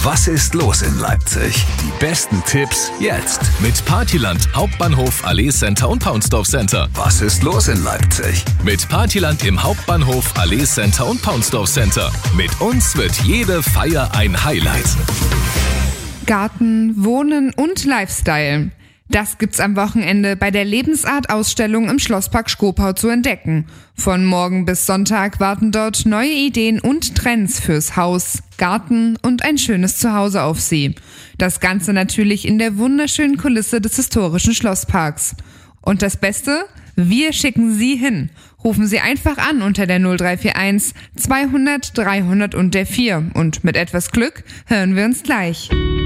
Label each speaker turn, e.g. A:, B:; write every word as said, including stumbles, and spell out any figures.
A: Was ist los in Leipzig? Die besten Tipps jetzt.
B: Mit Partyland, Hauptbahnhof, Allee Center und Paunsdorf Center.
A: Was ist los in Leipzig?
B: Mit Partyland im Hauptbahnhof, Allee Center und Paunsdorf Center. Mit uns wird jede Feier ein Highlight.
C: Garten, Wohnen und Lifestyle. Das gibt's am Wochenende bei der Lebensart-Ausstellung im Schlosspark Schkopau zu entdecken. Von morgen bis Sonntag warten dort neue Ideen und Trends fürs Haus, Garten und ein schönes Zuhause auf Sie. Das Ganze natürlich in der wunderschönen Kulisse des historischen Schlossparks. Und das Beste? Wir schicken Sie hin. Rufen Sie einfach an unter der null drei vier eins zweihundert dreihundert und der vier. Und mit etwas Glück hören wir uns gleich.